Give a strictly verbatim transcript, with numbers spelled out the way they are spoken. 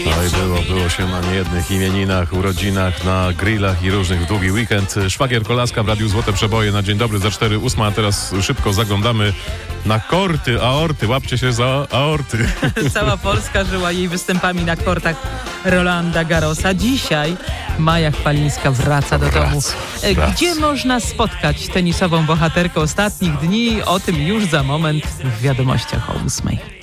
No i było, było się na niejednych imieninach, urodzinach, na grillach i różnych w długi weekend. Szwagier Kolaska w Radiu Złote Przeboje na dzień dobry za cztery ósma, a teraz szybko zaglądamy na korty, aorty. Łapcie się za aorty. Cała Polska żyła jej występami na kortach Rolanda Garrosa. Dzisiaj Maja Chwalińska wraca do Wraca, domu. wraca. Gdzie można spotkać tenisową bohaterkę ostatnich dni? O tym już za moment w wiadomościach o ósmej.